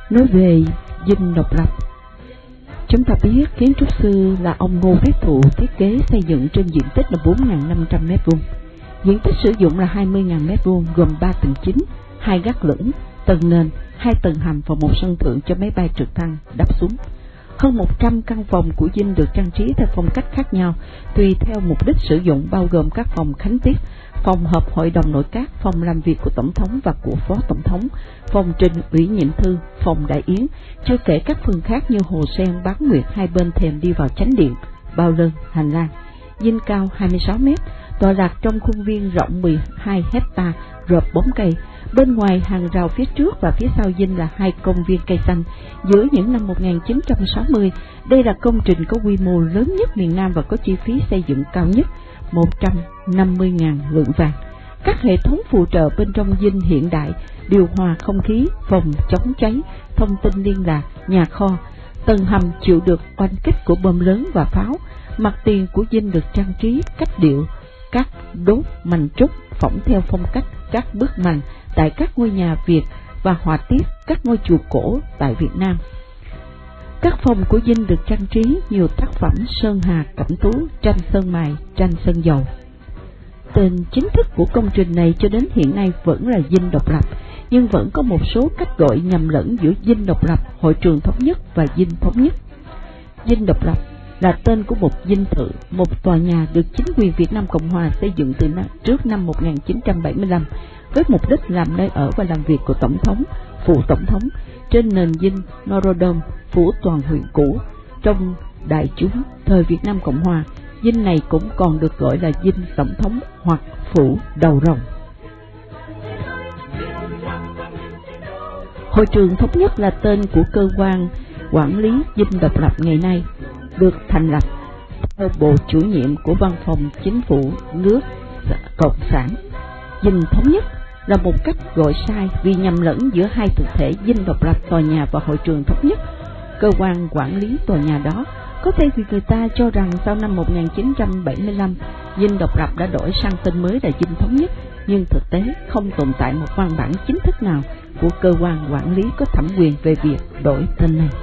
Nói về dinh độc lập, chúng ta biết kiến trúc sư là ông Ngô Viết Thụ thiết kế xây dựng trên diện tích là 4.500 m². Diện tích sử dụng là 20.000 m², gồm 3 tầng chính, 2 gác lửng, tầng nền, 2 tầng hầm và 1 sân thượng cho máy bay trực thăng đáp xuống. Hơn 100 căn phòng của dinh được trang trí theo phong cách khác nhau, tùy theo mục đích sử dụng, bao gồm các phòng khánh tiết, phòng họp hội đồng nội các, phòng làm việc của tổng thống và của phó tổng thống, phòng trình ủy nhiệm thư, phòng đại yến, chưa kể các phần khác như hồ sen, bán nguyệt hai bên thềm đi vào chánh điện, bao lơn, hành lang. Dinh cao 26 m, tọa lạc trong khuôn viên rộng 12 hecta, rợp bóng cây. Bên ngoài hàng rào phía trước và phía sau dinh là 2 công viên cây xanh. Giữa những năm 1960, đây là công trình có quy mô lớn nhất miền Nam và có chi phí xây dựng cao nhất, 150.000 lượng vàng. Các hệ thống phụ trợ bên trong dinh hiện đại, điều hòa không khí, phòng chống cháy, thông tin liên lạc, nhà kho. Tầng hầm chịu được oanh kích của bom lớn và pháo. Mặt tiền của dinh được trang trí cách điệu các đốt mành trúc phỏng theo phong cách các bức mành tại các ngôi nhà Việt và họa tiết các ngôi chùa cổ tại Việt Nam. Các phòng của dinh được trang trí nhiều tác phẩm sơn hà cẩm tú, tranh sơn mài, tranh sơn dầu. Tên chính thức của công trình này cho đến hiện nay vẫn là dinh độc lập, nhưng vẫn có một số cách gọi nhầm lẫn giữa dinh độc lập, hội trường thống nhất và dinh thống nhất. Dinh độc lập là tên của một dinh thự, một tòa nhà được chính quyền Việt Nam Cộng Hòa xây dựng từ trước năm 1975 với mục đích làm nơi ở và làm việc của tổng thống, phụ tổng thống trên nền dinh Norodom, phủ toàn huyện cũ. Trong đại chúng thời Việt Nam Cộng Hòa, dinh này cũng còn được gọi là dinh tổng thống hoặc phủ đầu rồng. Hội trường thống nhất là tên của cơ quan quản lý dinh độc lập ngày nay, được thành lập theo bộ chủ nhiệm của Văn phòng Chính phủ nước Cộng sản. Dinh thống nhất là một cách gọi sai vì nhầm lẫn giữa hai thực thể dinh độc lập tòa nhà và hội trường thống nhất. Cơ quan quản lý tòa nhà đó có thể vì người ta cho rằng sau năm 1975 dinh độc lập đã đổi sang tên mới là dinh thống nhất, nhưng thực tế không tồn tại một văn bản chính thức nào của cơ quan quản lý có thẩm quyền về việc đổi tên này.